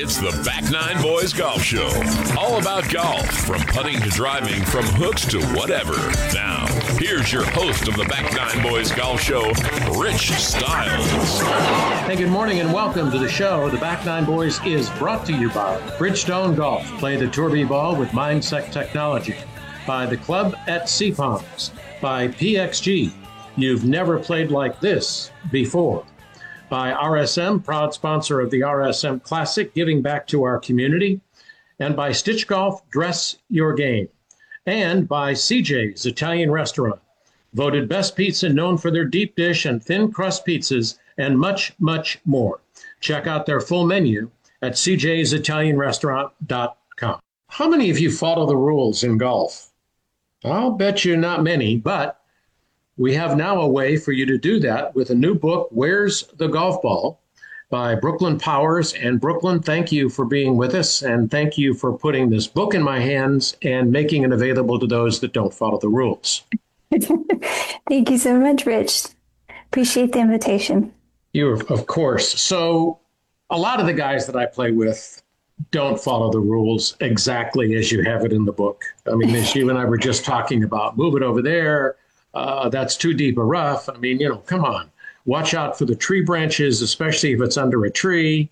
It's the Back Nine Boys Golf Show. All about golf, from putting to driving, from hooks to whatever. Now, here's your host of the Back Nine Boys Golf Show, Rich Stiles. Hey, good morning and welcome to the show. The Back Nine Boys is brought to you by Bridgestone Golf. Play the Tourbillon ball with Mindset Technology. By the Club at Sea Palms. By PXG. You've never played like this before. By RSM, proud sponsor of the RSM Classic, giving back to our community. And by Stitch Golf, dress your game. And by CJ's Italian Restaurant, voted best pizza, known for their deep dish and thin crust pizzas, and much, much more. Check out their full menu at cjsitalianrestaurant.com. How many of you follow the rules in golf? I'll bet you not many, but we have now a way for you to do that with a new book, Where's the Golf Ball, by Brooklyn Powers. And Brooklyn, thank you for being with us, and thank you for putting this book in my hands and making it available to those that don't follow the rules. Thank you so much, Rich. Appreciate the invitation. Of course. So a lot of the guys that I play with don't follow the rules exactly as you have it in the book. I mean, as you and I were just talking about, move it over there. That's too deep a rough. I mean, come on. Watch out for the tree branches, especially if it's under a tree.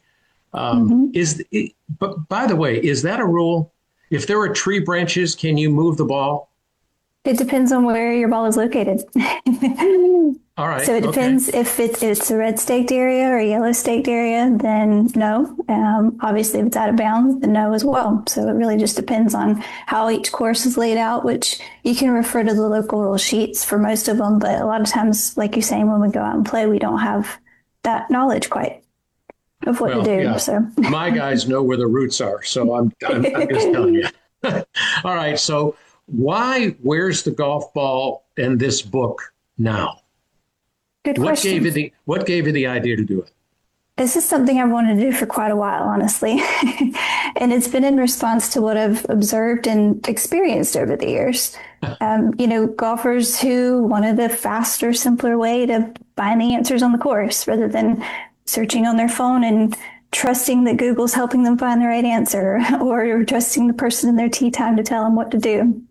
But by the way, is that a rule? If there are tree branches, can you move the ball? It depends on where your ball is located. All right. So it depends if it's a red staked area or a yellow staked area, then no. Obviously, if it's out of bounds, then no as well. So it really just depends on how each course is laid out, which you can refer to the local rule sheets for most of them. But a lot of times, like you're saying, when we go out and play, we don't have that knowledge quite of what to do. Yeah. So my guys know where the roots are. So I'm just telling you. All right. So where's the golf ball in this book now? Good question. What gave you the idea to do it? This is something I've wanted to do for quite a while, honestly. And it's been in response to what I've observed and experienced over the years. Golfers who wanted a faster, simpler way to find the answers on the course rather than searching on their phone and trusting that Google's helping them find the right answer, or trusting the person in their tee time to tell them what to do.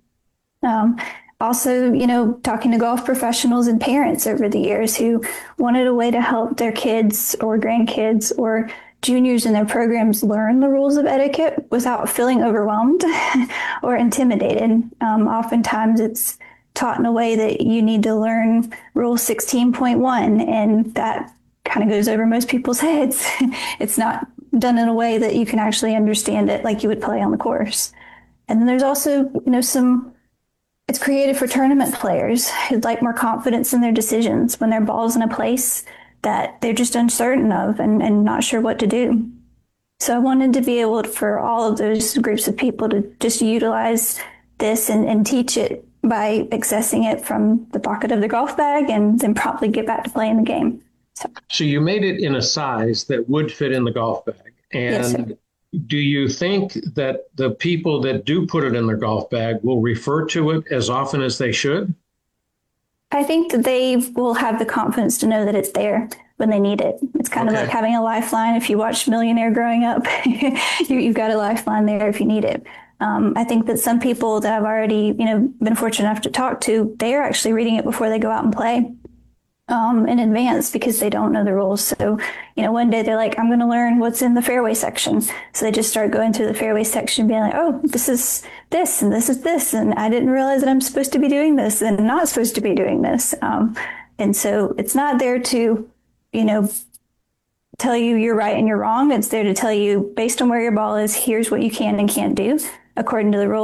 Also, talking to golf professionals and parents over the years who wanted a way to help their kids or grandkids or juniors in their programs learn the rules of etiquette without feeling overwhelmed or intimidated. Oftentimes it's taught in a way that you need to learn Rule 16.1, and that kind of goes over most people's heads. It's not done in a way that you can actually understand it like you would play on the course. And then there's also, it's created for tournament players who'd like more confidence in their decisions when their ball's in a place that they're just uncertain of and not sure what to do. So I wanted to be able for all of those groups of people to just utilize this and teach it by accessing it from the pocket of the golf bag and then promptly get back to playing the game. So you made it in a size that would fit in the golf bag. And yes, sir. Do you think that the people that do put it in their golf bag will refer to it as often as they should? I think that they will have the confidence to know that it's there when they need it. It's kind of like having a lifeline. If you watched Millionaire growing up, you've got a lifeline there if you need it. I think that some people that I've already, been fortunate enough to talk to, they are actually reading it before they go out and play. In advance because they don't know the rules. So, one day they're like, I'm going to learn what's in the fairway section. So they just start going through the fairway section being like, oh, this is this and this is this. And I didn't realize that I'm supposed to be doing this and not supposed to be doing this. And so it's not there to, tell you you're right and you're wrong. It's there to tell you based on where your ball is, here's what you can and can't do according to the rules.